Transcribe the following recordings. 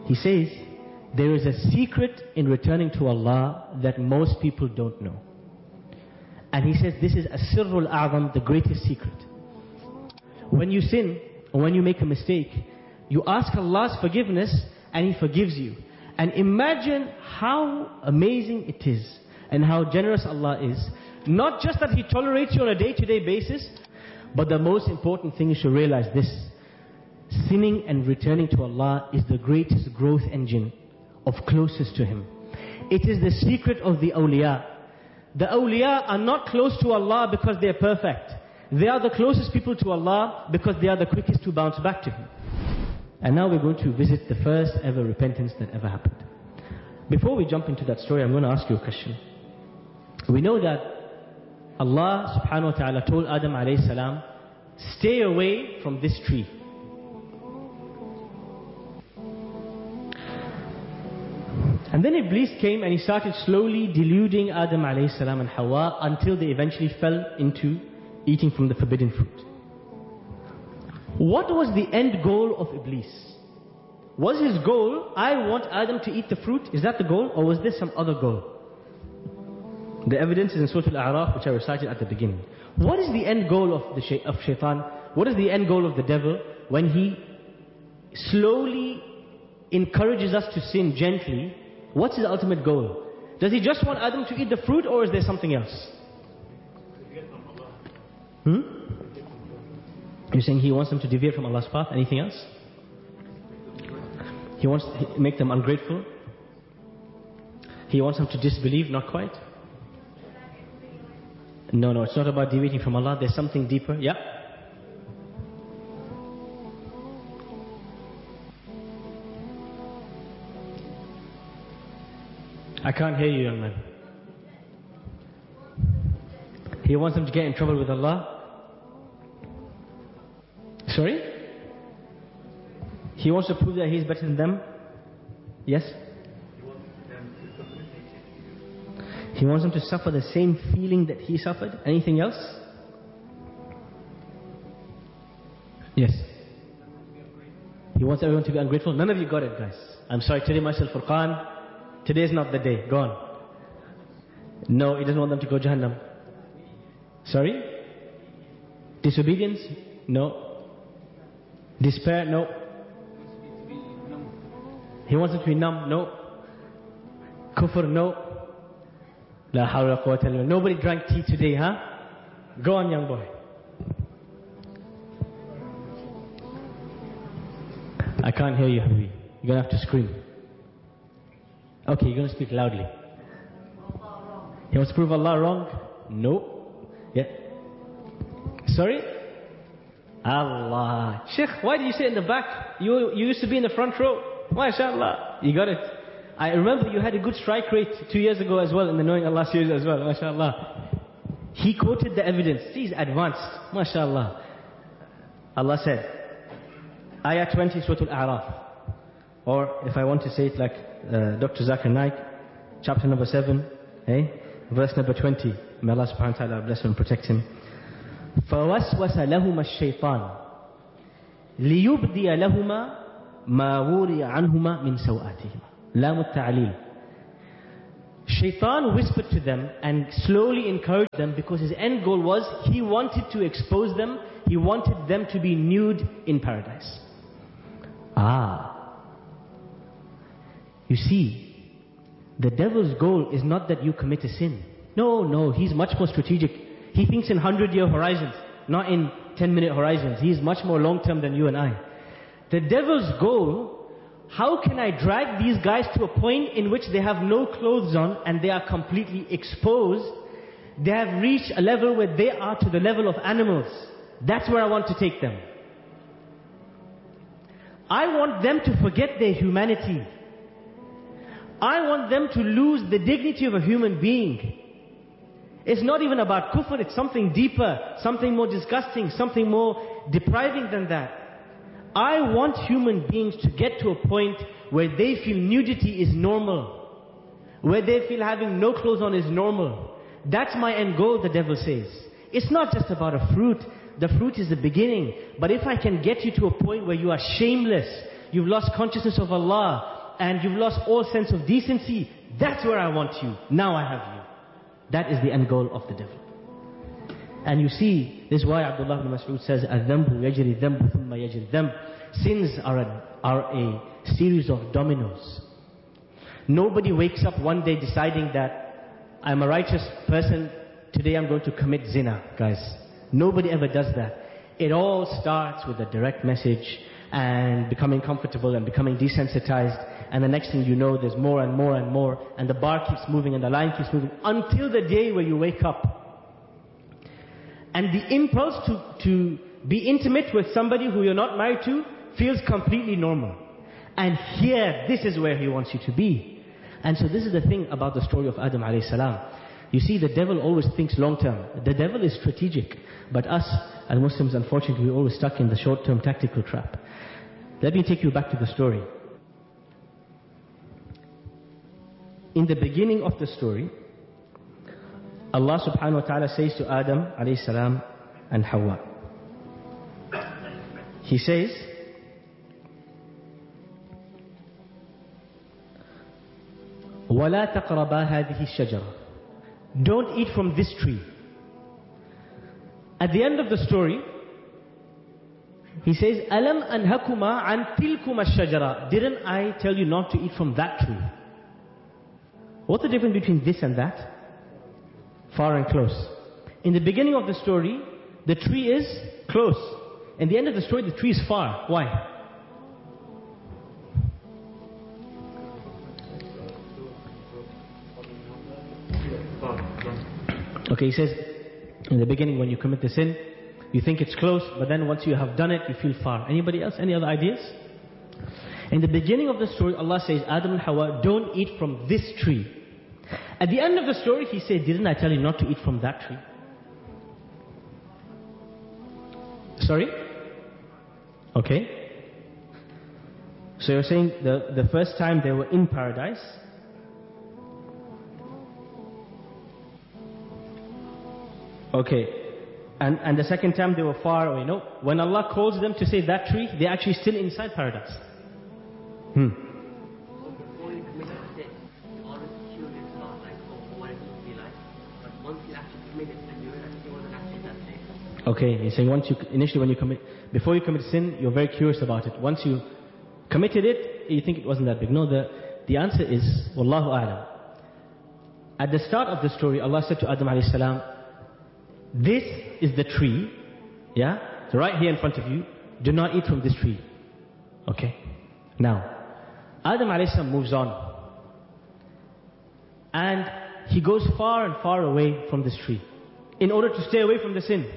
He says, there is a secret in returning to Allah that most people don't know. And he says this is as-sirrul a'zam, the greatest secret. When you sin, or when you make a mistake, you ask Allah's forgiveness and He forgives you. And imagine how amazing it is and how generous Allah is. Not just that He tolerates you on a day-to-day basis, but the most important thing is to realize this. Sinning and returning to Allah is the greatest growth engine of closest to Him. It is the secret of the awliya. The awliya are not close to Allah because they are perfect. They are the closest people to Allah because they are the quickest to bounce back to Him. And now we're going to visit the first ever repentance that ever happened. Before we jump into that story, I'm going to ask you a question. We know that Allah subhanahu wa ta'ala told Adam alayhi salam, stay away from this tree. And then Iblis came and he started slowly deluding Adam alayhi salam and Hawa until they eventually fell into eating from the forbidden fruit. What was the end goal of Iblis? Was his goal, I want Adam to eat the fruit? Is that the goal? Or was there some other goal? The evidence is in Surah Al-A'raf, which I recited at the beginning. What is the end goal of shaitan? What is the end goal of the devil when he slowly encourages us to sin gently? What's his ultimate goal? Does he just want Adam to eat the fruit, or is there something else? You're saying he wants them to deviate from Allah's path? Anything else? He wants to make them ungrateful? He wants them to disbelieve? Not quite? No, it's not about deviating from Allah. There's something deeper. Yeah? I can't hear you, young man. He wants them to get in trouble with Allah. Sorry? He wants to prove that he's better than them? Yes? He wants them to suffer the same feeling that he suffered. Anything else? Yes. He wants everyone to be ungrateful. None of you got it, guys. I'm sorry, today Mashal Furqan. Today is not the day. Go on. No, he doesn't want them to go Jahannam. Sorry? Disobedience? No. Despair? No. He wants them to be numb? No. Kufr? No. La hawla wa quwwata illa billah. Nobody drank tea today, huh? Go on, young boy. I can't hear you, Habibi. You're going to have to scream. Okay, you're going to speak loudly. He wants to prove Allah wrong? No. Yeah. Sorry? Allah. Sheikh, why do you sit in the back? You used to be in the front row. MashaAllah. You got it. I remember you had a good strike rate 2 years ago as well in the Knowing Allah series as well. MashaAllah. He quoted the evidence. He's advanced. MashaAllah. Allah said, Ayah 20, Surah Al-A'raf. Or if I want to say it like Dr. Zakir Naik, chapter number 7, verse number 20. May Allah subhanahu wa ta'ala bless him and protect him. فَوَسْوَسَ لَهُمَا الشَّيْطَانِ لِيُبْدِيَ لَهُمَا مَا وُورِيَ عَنْهُمَا مِنْ سَوْآتِهِمَا لَامُ التَّعْلِيلِ. Shaitan whispered to them and slowly encouraged them because his end goal was he wanted to expose them, he wanted them to be nude in paradise. You see, the devil's goal is not that you commit a sin. No, he's much more strategic. He thinks in 100-year horizons, not in 10-minute horizons. He's much more long-term than you and I. The devil's goal, how can I drag these guys to a point in which they have no clothes on and they are completely exposed? They have reached a level where they are to the level of animals. That's where I want to take them. I want them to forget their humanity. I want them to lose the dignity of a human being. It's not even about kufr, it's something deeper, something more disgusting, something more depriving than that. I want human beings to get to a point where they feel nudity is normal, where they feel having no clothes on is normal. That's my end goal, the devil says. It's not just about a fruit. The fruit is the beginning. But if I can get you to a point where you are shameless, you've lost consciousness of Allah, and you've lost all sense of decency. That's where I want you. Now I have you. That is the end goal of the devil. And you see, this is why Abdullah ibn Mas'ud says, الذنب يجري الذنب ثم يجري الذنب. Sins are a series of dominoes. Nobody wakes up one day deciding that I'm a righteous person, today I'm going to commit zina, guys. Nobody ever does that. It all starts with a direct message and becoming comfortable and becoming desensitized, and the next thing you know, there's more and more and more, and the bar keeps moving and the line keeps moving until the day where you wake up. And the impulse to be intimate with somebody who you're not married to feels completely normal. And here, this is where he wants you to be. And so this is the thing about the story of Adam alayhi salam. You see, the devil always thinks long term. The devil is strategic. But us, as Muslims, unfortunately, we're always stuck in the short-term tactical trap. Let me take you back to the story. In the beginning of the story, Allah subhanahu wa ta'ala says to Adam alayhi salam and Hawa. He says, وَلَا تَقْرَبَا هَذِهِ الشَّجَرَةِ. Don't eat from this tree. At the end of the story, he says, أَلَمْ أَنْهَكُمَا عَنْ تِلْكُمَا الشَّجَرَةِ. Didn't I tell you not to eat from that tree? What's the difference between this and that? Far and close. In the beginning of the story, the tree is close. In the end of the story, the tree is far. Why? Okay, he says, in the beginning when you commit the sin, you think it's close, but then once you have done it, you feel far. Anybody else? Any other ideas? In the beginning of the story, Allah says, Adam and Hawa, don't eat from this tree. At the end of the story, he said, didn't I tell you not to eat from that tree? Sorry? Okay. So you're saying the first time they were in paradise, okay, and the second time they were far away. No, when Allah calls them to say that tree, they're actually still inside paradise. So before you commit a sin, you always curious about like, oh, what it would be like. But once you actually commit it, then you realize it wasn't actually that safe. Okay, he's saying initially when you commit, before you commit sin, you're very curious about it. Once you committed it, you think it wasn't that big. No, the answer is, Wallahu a'lam. At the start of the story, Allah said to Adam alayhi salam, this is the tree, yeah? So right here in front of you, do not eat from this tree. Okay? Now, Adam alayhi salam moves on. And he goes far and far away from this tree in order to stay away from the sin.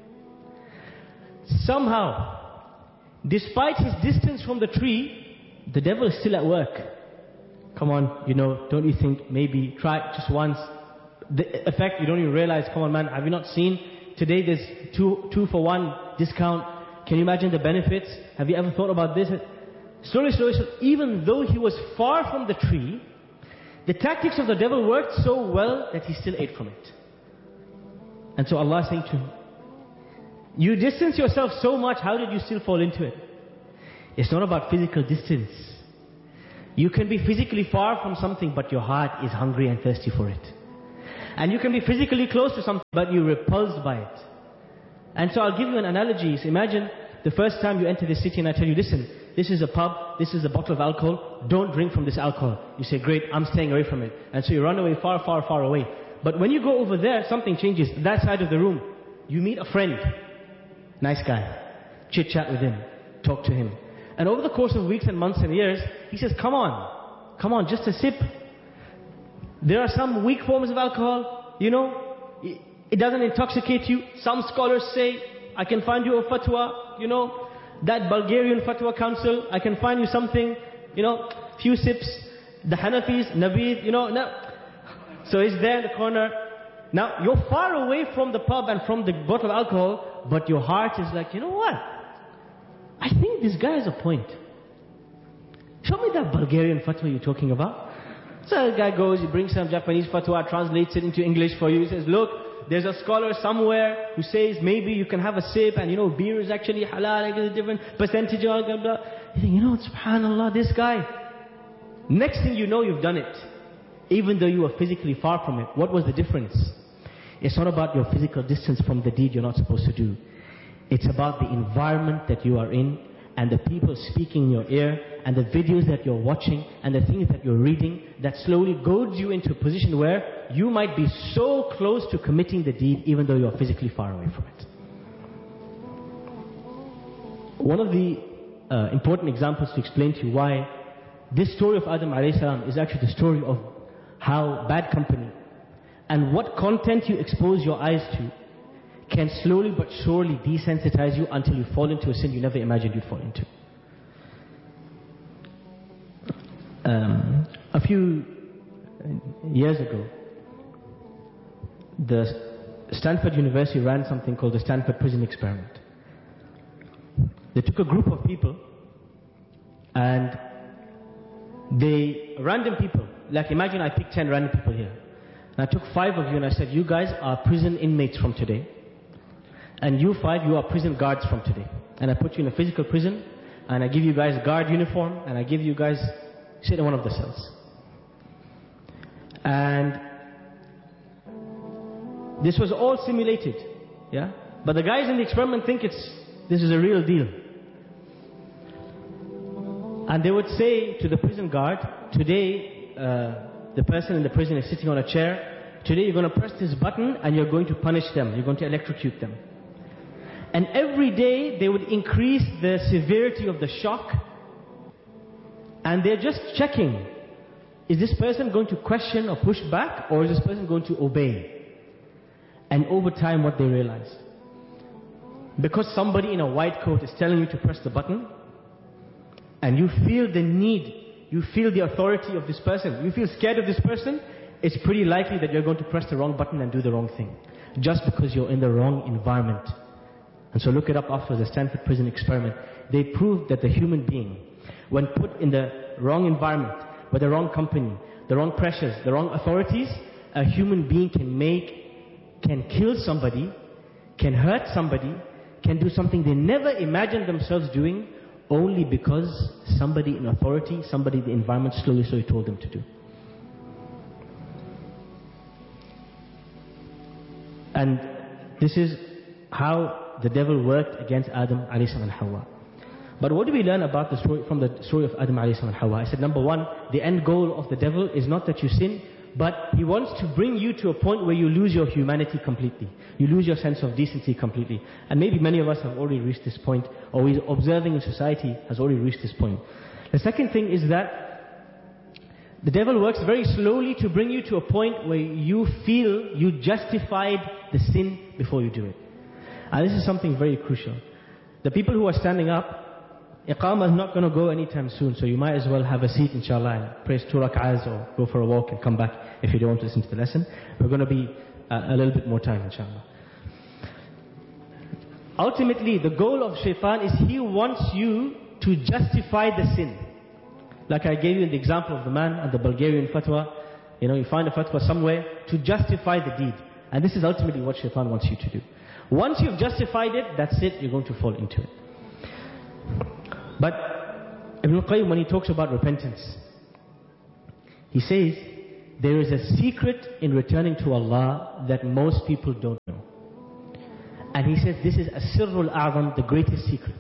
Somehow, despite his distance from the tree, the devil is still at work. Come on, don't you think maybe try it just once? The effect, you don't even realize, come on man, have you not seen? Today there's two for one discount. Can you imagine the benefits? Have you ever thought about this? Slowly, even though he was far from the tree, the tactics of the devil worked so well that he still ate from it. And so Allah is saying to him, you distance yourself so much, how did you still fall into it? It's not about physical distance. You can be physically far from something, but your heart is hungry and thirsty for it. And you can be physically close to something, but you're repulsed by it. And so I'll give you an analogy. So imagine the first time you enter the city and I tell you, listen, this is a pub, this is a bottle of alcohol, don't drink from this alcohol. You say, great, I'm staying away from it. And so you run away far, far, far away. But when you go over there, something changes. That side of the room, you meet a friend. Nice guy. Chit chat with him. Talk to him. And over the course of weeks and months and years, he says, come on, just a sip. There are some weak forms of alcohol, it doesn't intoxicate you. Some scholars say, I can find you a fatwa, that Bulgarian fatwa council, I can find you something, few sips. The Hanafis, Naveed, no. So he's there in the corner. Now, you're far away from the pub and from the bottle of alcohol, but your heart is like, you know what? I think this guy has a point. Show me that Bulgarian fatwa you're talking about. So the guy goes, he brings some Japanese fatwa, translates it into English for you. He says, look, there's a scholar somewhere who says maybe you can have a sip and beer is actually halal, like a different percentage, blah, blah, blah. You think, subhanallah, this guy, Next thing you know, you've done it. Even though you were physically far from it. What was the difference? It's not about your physical distance from the deed you're not supposed to do. It's about the environment that you are in, and the people speaking in your ear, and the videos that you're watching, and the things that you're reading, that slowly goads you into a position where you might be so close to committing the deed, even though you're physically far away from it. One of the important examples to explain to you why this story of Adam alayhi salam is actually the story of how bad company and what content you expose your eyes to can slowly but surely desensitize you until you fall into a sin you never imagined you'd fall into. A few years ago, the Stanford University ran something called the Stanford Prison Experiment. They took a group of people and random people, like imagine I picked 10 random people here. And I took 5 of you and I said, you guys are prison inmates from today. And you 5, you are prison guards from today. And I put you in a physical prison, and I give you guys guard uniform, and I give you guys, sit in one of the cells. And this was all simulated, yeah? But the guys in the experiment think this is a real deal. And they would say to the prison guard, today the person in the prison is sitting on a chair, today you're going to press this button and you're going to punish them, you're going to electrocute them. And every day they would increase the severity of the shock, and they're just checking, is this person going to question or push back, or is this person going to obey? And over time what they realized, because somebody in a white coat is telling you to press the button, and you feel the need, you feel the authority of this person, you feel scared of this person, it's pretty likely that you're going to press the wrong button and do the wrong thing, just because you're in the wrong environment. And so look it up after the Stanford Prison Experiment. They proved that the human being, when put in the wrong environment, with the wrong company, the wrong pressures, the wrong authorities, a human being can kill somebody, can hurt somebody, can do something they never imagined themselves doing, only because somebody in authority, somebody in the environment slowly told them to do. And this is how the devil worked against Adam alayhi salam and Hawa. But what do we learn about the story, from the story of Adam alayhi salam and Hawa? I said, number one, the end goal of the devil is not that you sin, but he wants to bring you to a point where you lose your humanity completely. You lose your sense of decency completely. And maybe many of us have already reached this point, or we're observing in society has already reached this point. The second thing is that the devil works very slowly to bring you to a point where you feel you justified the sin before you do it. And this is something very crucial. The people who are standing up, Iqamah is not going to go anytime soon, so you might as well have a seat inshallah and pray 2 rak'ahs or go for a walk and come back if you don't want to listen to the lesson. We're going to be a little bit more time inshallah. Ultimately, the goal of shaitan is he wants you to justify the sin. Like I gave you the example of the man and the Bulgarian fatwa. You find a fatwa somewhere to justify the deed. And this is ultimately what shaitan wants you to do. Once you've justified it, that's it, you're going to fall into it. But Ibn al-Qayyim, when he talks about repentance, he says, there is a secret in returning to Allah that most people don't know. And he says, this is as-sirrul a'zam, the greatest secret.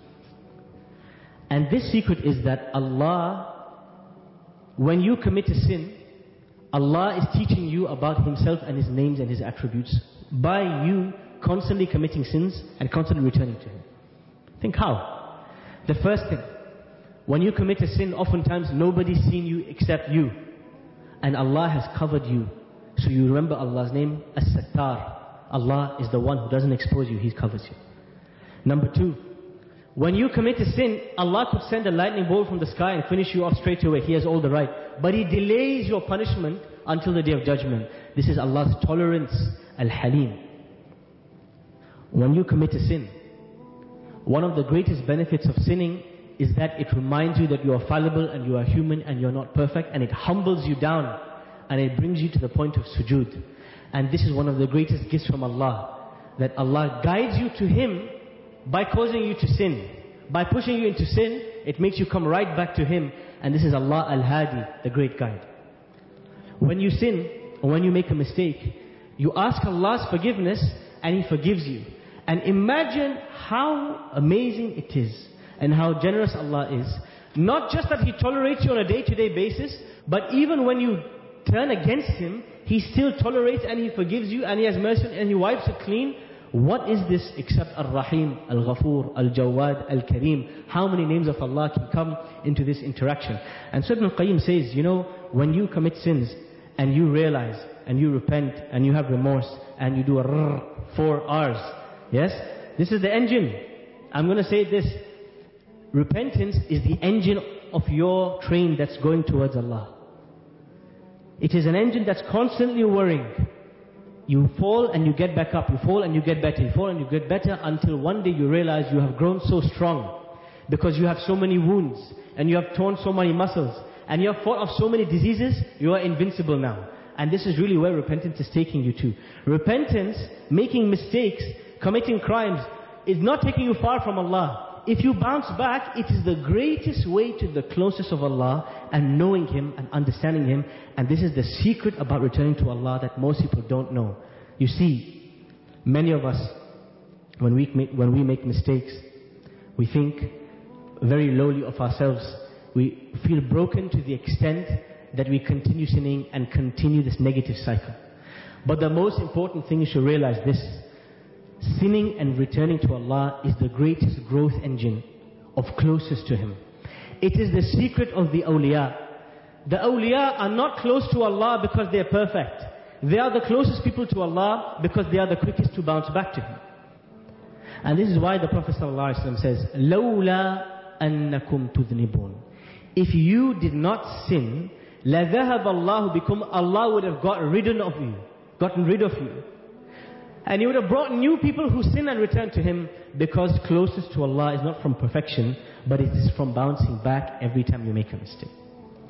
And this secret is that Allah, when you commit a sin, Allah is teaching you about Himself and His names and His attributes by you constantly committing sins and constantly returning to Him. Think how? The first thing, when you commit a sin, oftentimes nobody's seen you except you. And Allah has covered you. So you remember Allah's name, As-Sattar. Allah is the one who doesn't expose you, He covers you. Number two, when you commit a sin, Allah could send a lightning bolt from the sky and finish you off straight away. He has all the right. But He delays your punishment until the day of judgment. This is Allah's tolerance, Al-Halim. When you commit a sin, one of the greatest benefits of sinning is that it reminds you that you are fallible and you are human and you are not perfect, and it humbles you down and it brings you to the point of sujood. And this is one of the greatest gifts from Allah, that Allah guides you to Him by causing you to sin. By pushing you into sin, it makes you come right back to Him. And this is Allah Al-Hadi, the great guide. When you sin, or when you make a mistake, you ask Allah's forgiveness, and He forgives you. And imagine how amazing it is, and how generous Allah is. Not just that He tolerates you on a day-to-day basis, but even when you turn against Him, He still tolerates and He forgives you, and He has mercy and He wipes it clean. What is this except Ar-Rahim, Al-Ghafoor, Al-Jawad, Al-Kareem? How many names of Allah can come into this interaction? And so Ibn al-Qayyim says, you know, when you commit sins and you realize and you repent and you have remorse and you do a 4 R's, yes, this is the engine. I'm going to say this. Repentance is the engine of your train that's going towards Allah. It is an engine that's constantly worrying. You fall and you get back up. You fall and you get better. You fall and you get better until one day you realize you have grown so strong because you have so many wounds and you have torn so many muscles and you have fought off so many diseases. You are invincible now. And this is really where repentance is taking you to. Repentance, making mistakes, committing crimes, is not taking you far from Allah. If you bounce back, it is the greatest way to the closest of Allah and knowing Him and understanding Him. And this is the secret about returning to Allah that most people don't know. You see, many of us, when we make mistakes, we think very lowly of ourselves. We feel broken to the extent that we continue sinning and continue this negative cycle. But the most important thing you should realize this. Sinning and returning to Allah is the greatest growth engine of closest to Him. It is the secret of the awliya. The awliya are not close to Allah because they are perfect. They are the closest people to Allah because they are the quickest to bounce back to Him. And this is why the Prophet ﷺ says, لَوْلَا أَنَّكُمْ تُذْنِبُونَ. If you did not sin, لَذَهَبَ اللَّهُ بِكُمْ. Allah would have gotten rid of you. And He would have brought new people who sin and return to Him, because closest to Allah is not from perfection, but it is from bouncing back every time you make a mistake.